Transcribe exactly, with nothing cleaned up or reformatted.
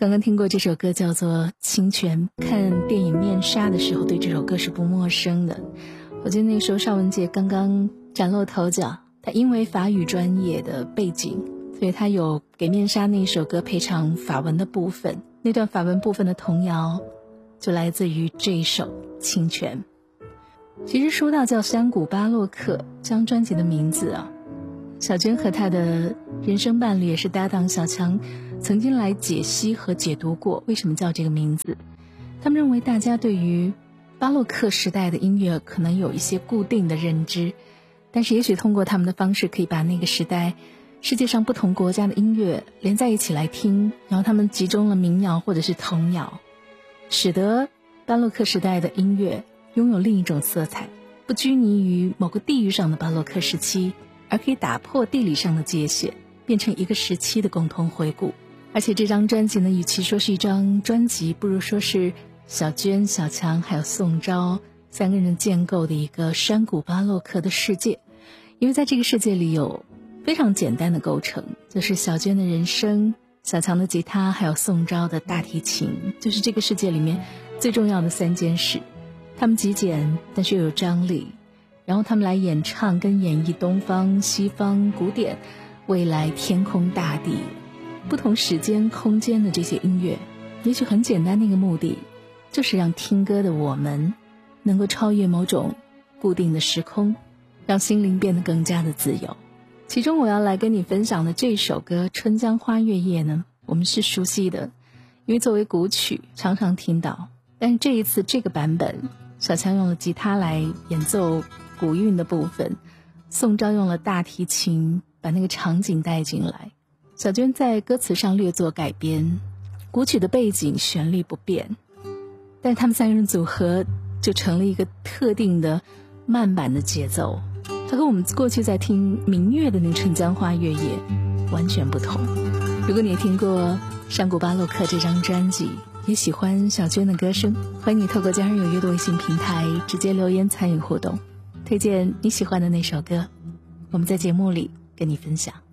刚刚听过这首歌叫做《清泉》，看电影《面纱》的时候对这首歌是不陌生的。我记得那个时候邵文洁刚刚崭露头角，他因为法语专业的背景，所以他有给《面纱》那首歌配唱法文的部分，那段法文部分的童谣就来自于这一首《清泉》。其实说到叫山谷巴洛克，这张专辑的名字啊，小娟和她的人生伴侣也是搭档小强曾经来解析和解读过为什么叫这个名字。他们认为大家对于巴洛克时代的音乐可能有一些固定的认知，但是也许通过他们的方式可以把那个时代世界上不同国家的音乐连在一起来听，然后他们集中了民谣或者是童谣，使得巴洛克时代的音乐拥有另一种色彩，不拘泥于某个地域上的巴洛克时期，而可以打破地理上的界限，变成一个时期的共同回顾。而且这张专辑呢，与其说是一张专辑，不如说是小娟、小强还有宋昭三个人建构的一个山谷巴洛克的世界。因为在这个世界里有非常简单的构成，就是小娟的人声、小强的吉他还有宋昭的大提琴，就是这个世界里面最重要的三件事。他们极简但是又有张力，然后他们来演唱跟演绎东方、西方、古典、未来、天空、大地不同时间空间的这些音乐，也许很简单的一个目的，就是让听歌的我们能够超越某种固定的时空，让心灵变得更加的自由。其中我要来跟你分享的这首歌《春江花月夜》呢，我们是熟悉的，因为作为古曲常常听到，但是这一次这个版本，小强用了吉他来演奏古韵的部分，宋昭用了大提琴把那个场景带进来，小娟在歌词上略作改编，古曲的背景旋律不变，但他们三个人组合就成了一个特定的慢板的节奏，它和我们过去在听民乐的那个《春江花月夜》完全不同。如果你也听过山谷巴洛克这张专辑，也喜欢小娟的歌声，欢迎你透过家人有约的微信平台直接留言参与互动，推荐你喜欢的那首歌，我们在节目里跟你分享。